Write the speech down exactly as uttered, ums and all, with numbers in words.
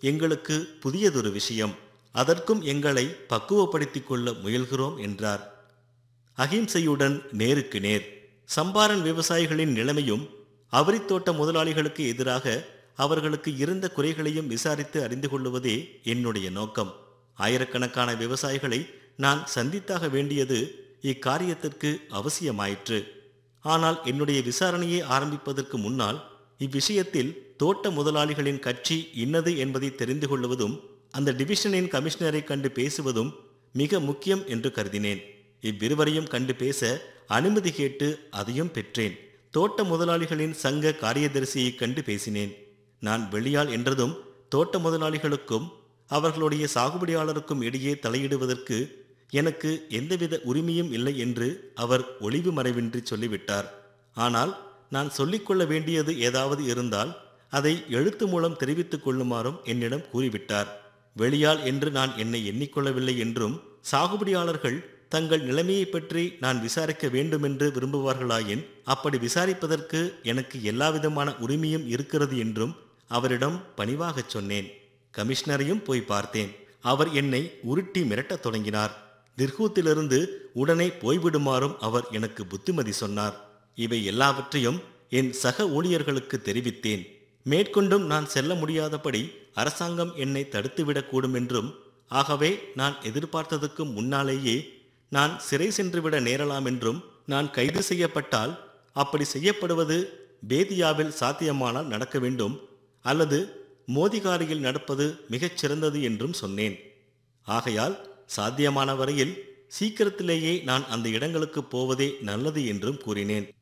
எங்களுக்கு புதியதொரு விஷயம். அதற்கும் எங்களை பக்குவப்படுத்திக் கொள்ள முயல்கிறோம் என்றார். அகிம்சையுடன் நேருக்கு நேர். சம்பாரன் விவசாயிகளின் நிலைமையும் அவரித்தோட்ட முதலாளிகளுக்கு எதிராக அவர்களுக்கு இருந்த குறைகளையும் விசாரித்து அறிந்து கொள்வதே என்னுடைய நோக்கம். ஆயிரக்கணக்கான விவசாயிகளை நான் சந்தித்தாக வேண்டியது இக்காரியத்திற்கு அவசியமாயிற்று. ஆனால் என்னுடைய விசாரணையை ஆரம்பிப்பதற்கு முன்னால் இவ்விஷயத்தில் தோட்ட முதலாளிகளின் கட்சி இன்னது என்பதை தெரிந்து கொள்வதும் அந்த டிவிஷனின் கமிஷனரை கண்டு பேசுவதும் மிக முக்கியம் என்று கருதினேன். இவ்விருவரையும் கண்டு பேச அனுமதி கேட்டு அதையும் பெற்றேன். தோட்ட முதலாளிகளின் சங்க காரியதரிசியை கண்டு பேசினேன். நான் வெளியாள் என்றதும் தோட்ட முதலாளிகளுக்கும் அவர்களுடைய சாகுபடியாளருக்கும் இடையே தலையிடுவதற்கு எனக்கு எந்தவித உரிமையும் இல்லை என்று அவர் ஒளிவு மறைவின்றி சொல்லிவிட்டார். ஆனால் நான் சொல்லிக்கொள்ள வேண்டியது ஏதாவது இருந்தால் அதை எழுத்து மூலம் தெரிவித்துக் கொள்ளுமாறும் என்னிடம் கூறிவிட்டார். வெளியாள் என்று நான் என்னை எண்ணிக்கொள்ளவில்லை என்றும் சாகுபடியாளர்கள் தங்கள் நிலைமையை பற்றி நான் விசாரிக்க வேண்டுமென்று விரும்புவார்களாயின் அப்படி விசாரிப்பதற்கு எனக்கு எல்லாவிதமான உரிமையும் இருக்கிறது என்றும் அவரிடம் பணிவாகச் சொன்னேன். கமிஷனரையும் போய் பார்த்தேன். அவர் என்னை உருட்டி மிரட்டத் தொடங்கினார். திர்ஹூத்திலிருந்து உடனே போய்விடுமாறும் அவர் எனக்கு புத்திமதி சொன்னார். இவை எல்லாவற்றையும் என் சக ஊழியர்களுக்கு தெரிவித்தேன். மேற்கொண்டும் நான் செல்ல முடியாதபடி அரசாங்கம் என்னை தடுத்துவிடக்கூடும் என்றும், ஆகவே நான் எதிர்பார்த்ததுக்கு முன்னாலேயே நான் சிறை சென்றுவிட நேரலாம் என்றும், நான் கைது செய்யப்பட்டால் அப்படி செய்யப்படுவது பேதியாவில் சாத்தியமானால் நடக்க வேண்டும், அல்லது மோதிகாரியில் நடப்பது மிகச் சிறந்தது என்றும் சொன்னேன். ஆகையால் சாத்தியமான வரையில் சீக்கிரத்திலேயே நான் அந்த இடங்களுக்கு போவதே நல்லது என்றும் கூறினேன்.